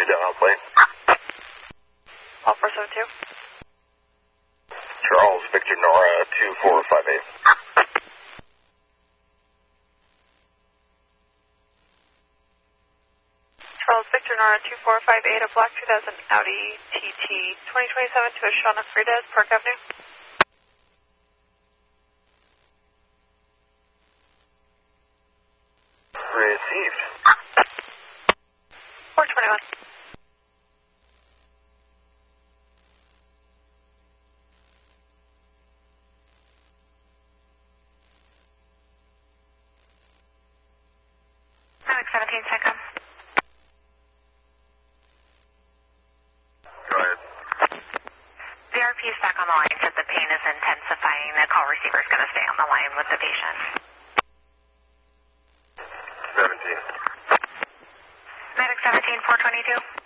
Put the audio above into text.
down on plate. All 472. Charles, Victor Nora 2458. Charles Victor Nora 2458, a black 2000 Audi TT 2027 to Ashana Friedez, Park Avenue. Received. 421. Alex 17 second. Go ahead. VRP is back on the line, said the pain is intensifying. The call receiver is going to stay on the line with the patient. 17. Medic 17, 422.